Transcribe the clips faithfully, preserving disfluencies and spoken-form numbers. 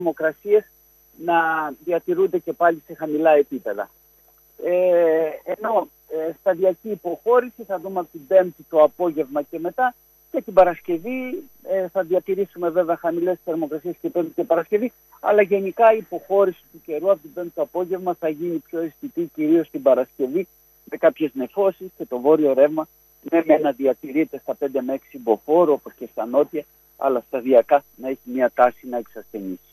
θερμοκρασίες να διατηρούνται και πάλι σε χαμηλά επίπεδα. Ε, ενώ ε, σταδιακή υποχώρηση θα δούμε από την Πέμπτη το απόγευμα και μετά, και την Παρασκευή ε, θα διατηρήσουμε βέβαια χαμηλές θερμοκρασίες και Πέμπτη και Παρασκευή, αλλά γενικά η υποχώρηση του καιρού από την Πέμπτη το απόγευμα θα γίνει πιο αισθητή, κυρίως την Παρασκευή, με κάποιες νεφώσεις και το βόρειο ρεύμα ναι με να διατηρείται στα πέντε με έξι μποφόρ όπως και στα νότια, αλλά σταδιακά να έχει μια τάση να εξασθενήσει.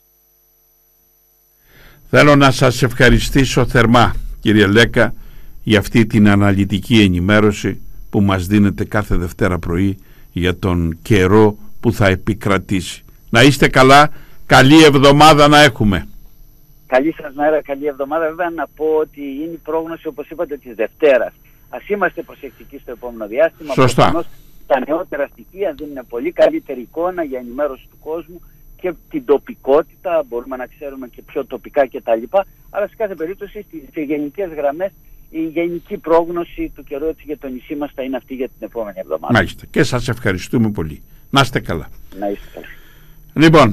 Θέλω να σας ευχαριστήσω θερμά, κύριε Λέκα, για αυτή την αναλυτική ενημέρωση που μας δίνετε κάθε Δευτέρα πρωί για τον καιρό που θα επικρατήσει. Να είστε καλά, καλή εβδομάδα να έχουμε. Καλή σας μέρα, καλή εβδομάδα. Βέβαια να πω ότι είναι η πρόγνωση, όπως είπατε, της Δευτέρας. Ας είμαστε προσεκτικοί στο επόμενο διάστημα. Σωστά. Προφανώς τα νεότερα στοιχεία δίνουν πολύ καλύτερη εικόνα για ενημέρωση του κόσμου και την τοπικότητα, μπορούμε να ξέρουμε και πιο τοπικά κτλ. Αλλά σε κάθε περίπτωση σε γενικές γραμμές η γενική πρόγνωση του καιρού έτσι για το νησί μας θα είναι αυτή για την επόμενη εβδομάδα. Μάλιστα. Και σας ευχαριστούμε πολύ. Να είστε καλά. Να είστε καλά. Λοιπόν,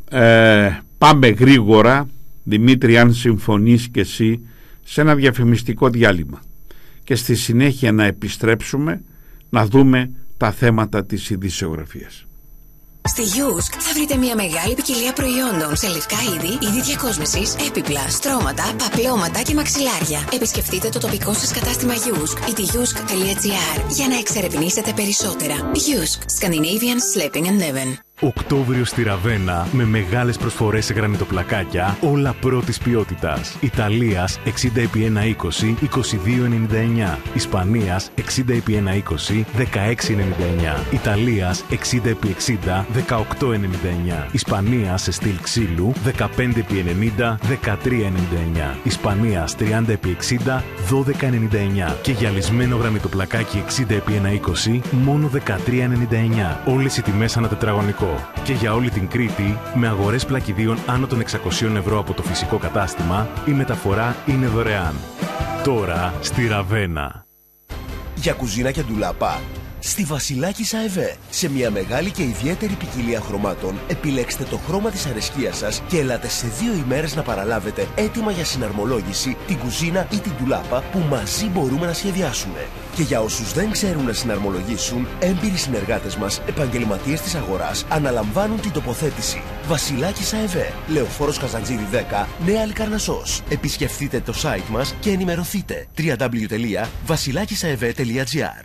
ε, πάμε γρήγορα, Δημήτρη, αν συμφωνείς και εσύ, σε ένα διαφημιστικό διάλειμμα και στη συνέχεια να επιστρέψουμε να δούμε τα θέματα της ειδησιογραφίας. Στη Γιούσκ θα βρείτε μια μεγάλη ποικιλία προϊόντων σε λευκά είδη, είδη διακόσμησης, έπιπλα, στρώματα, παπλώματα και μαξιλάρια. Επισκεφτείτε το τοπικό σας κατάστημα Γιούσκ ή τη γιούσκ τελεία τζι άρ για να εξερευνήσετε περισσότερα. Γιούσκ, Scandinavian Sleeping and Living. Οκτώβριο στη Ραβένα με μεγάλες προσφορές σε γρανιτοπλακάκια, όλα πρώτης ποιότητας. Ιταλίας εξήντα επί εκατόν είκοσι, είκοσι δύο ενενήντα εννιά. Ισπανίας εξήντα επί εκατόν είκοσι, δεκαέξι ενενήντα εννιά. Ιταλίας εξήντα επί εξήντα, δεκαοκτώ ενενήντα εννιά. Ισπανίας σε στυλ ξύλου δεκαπέντε επί ενενήντα, δεκατρία ενενήντα εννιά. Ισπανίας τριάντα επί εξήντα, δώδεκα ενενήντα εννιά. Και γυαλισμένο γρανιτοπλακάκι εξήντα επί εκατόν είκοσι, μόνο δεκατρία ενενήντα εννιά. Όλες οι τιμές ανά τετραγωνικό. Και για όλη την Κρήτη, με αγορές πλακιδίων άνω των εξακοσίων ευρώ από το φυσικό κατάστημα, η μεταφορά είναι δωρεάν. Τώρα στη Ραβένα. Για κουζίνα και ντουλάπα, στη Βασιλάκη ΑΕΒ. Σε μια μεγάλη και ιδιαίτερη ποικιλία χρωμάτων, επιλέξτε το χρώμα της αρεσκίας σας και ελάτε σε δύο ημέρες να παραλάβετε έτοιμα για συναρμολόγηση την κουζίνα ή την ντουλάπα που μαζί μπορούμε να σχεδιάσουμε. Και για όσους δεν ξέρουν να συναρμολογήσουν, έμπειροι συνεργάτες μας, επαγγελματίες της αγοράς, αναλαμβάνουν την τοποθέτηση. Βασιλάκης ΑΕΒ, Λεωφόρος Καζαντζίδη δέκα, Νέα Λικαρνασσός. Επισκεφτείτε το site μας και ενημερωθείτε. double-u double-u double-u τελεία βασιλάκισαεβ τελεία τζι άρ.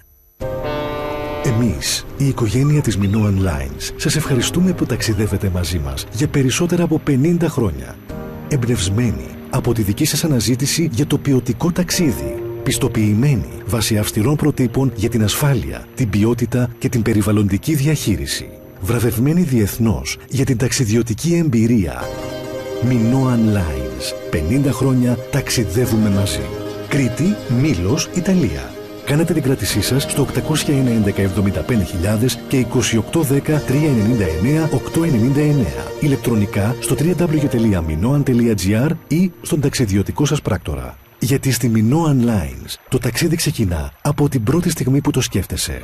Εμείς, η οικογένεια της Minoan Lines, σας ευχαριστούμε που ταξιδεύετε μαζί μας για περισσότερα από πενήντα χρόνια. Εμπνευσμένοι από τη δική σας αναζήτηση για το ποιοτικό ταξίδι. Πιστοποιημένοι βάσει αυστηρών προτύπων για την ασφάλεια, την ποιότητα και την περιβαλλοντική διαχείριση. Βραβευμένοι διεθνώς για την ταξιδιωτική εμπειρία. Minoan Lines. πενήντα χρόνια ταξιδεύουμε μαζί. Κρήτη, Μήλος, Ιταλία. Κάνετε την κράτησή σας στο οκτακόσια ένα έντεκα εβδομήντα πέντε χιλιάδες και είκοσι οκτώ δέκα τριακόσια ενενήντα εννέα οκτακόσια ενενήντα εννέα. Ηλεκτρονικά στο double-u double-u double-u τελεία minoan τελεία τζι άρ ή στον ταξιδιωτικό σας πράκτορα. Γιατί στη Minoan Lines το ταξίδι ξεκινά από την πρώτη στιγμή που το σκέφτεσαι.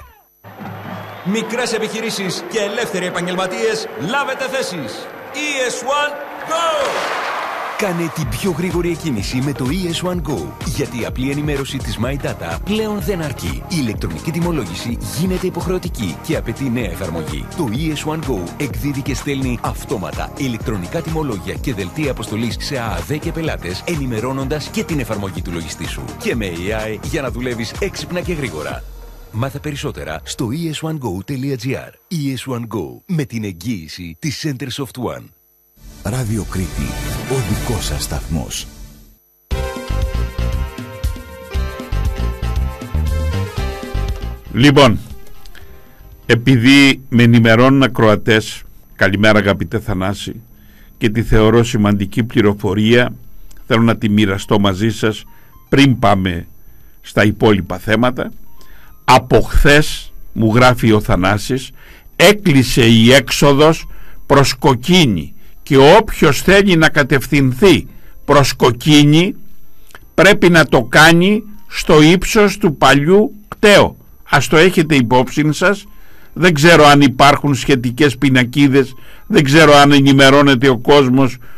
Μικρές επιχειρήσεις και ελεύθεροι επαγγελματίες, λάβετε θέσεις. ι ες one Go! Κάνε την πιο γρήγορη εκκίνηση με το ι ες one Go. Γιατί η απλή ενημέρωση της My Data πλέον δεν αρκεί. Η ηλεκτρονική τιμολόγηση γίνεται υποχρεωτική και απαιτεί νέα εφαρμογή. Το ι ες one Go εκδίδει και στέλνει αυτόματα ηλεκτρονικά τιμολόγια και δελτία αποστολής σε ΑΑΔ και πελάτες, ενημερώνοντας και την εφαρμογή του λογιστή σου. Και με έι άι για να δουλεύεις έξυπνα και γρήγορα. Μάθε περισσότερα στο ι ες one go τελεία τζι άρ. ι ες one Go, με την εγγύηση της Centersoft One. Ράδιο Κρήτη, ο δικός σας σταθμός. Λοιπόν, επειδή με ενημερώνουν ακροατές, καλημέρα αγαπητέ Θανάση, και τη θεωρώ σημαντική πληροφορία, θέλω να τη μοιραστώ μαζί σας πριν πάμε στα υπόλοιπα θέματα. Από χθες, μου γράφει ο Θανάσης, έκλεισε η έξοδος προς Κοκκίνη και όποιος θέλει να κατευθυνθεί προς Κοκκίνη πρέπει να το κάνει στο ύψος του παλιού κτέου. Ας το έχετε υπόψη σας, δεν ξέρω αν υπάρχουν σχετικές πινακίδες, δεν ξέρω αν ενημερώνεται ο κόσμος